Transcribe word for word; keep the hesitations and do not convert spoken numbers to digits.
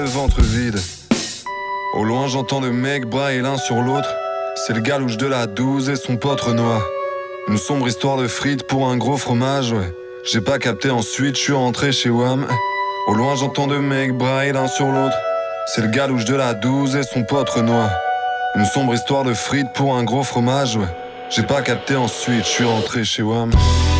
Le ventre vide. Au loin j'entends deux mecs brailler l'un sur l'autre. C'est le galouche de la douze et son pote Renoir. Une sombre histoire de frites pour un gros fromage, ouais. J'ai pas capté ensuite, je suis rentré chez Wham. Au loin j'entends deux mecs brailler l'un sur l'autre. C'est le galouche de la douze et son pote Renoir. Une sombre histoire de frites pour un gros fromage, ouais. J'ai pas capté ensuite, je suis rentré chez Wham.